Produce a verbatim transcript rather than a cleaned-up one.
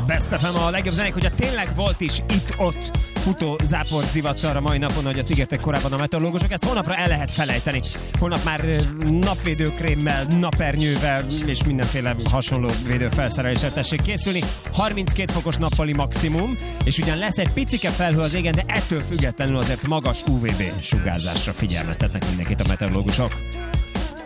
Best ef em, a legjobb zenék, hogyha tényleg volt is itt-ott futó záport zivatar a mai napon, hogy azt ígértek korábban a meteorológusok, ezt holnapra el lehet felejteni. Holnap már napvédőkrémmel, napernyővel és mindenféle hasonló védőfelszereléssel tessék készülni. harminckét fokos nappali maximum, és ugyan lesz egy picike felhő az égen, de ettől függetlenül azért magas u vé bé sugárzásra figyelmeztetnek mindenkit a meteorológusok.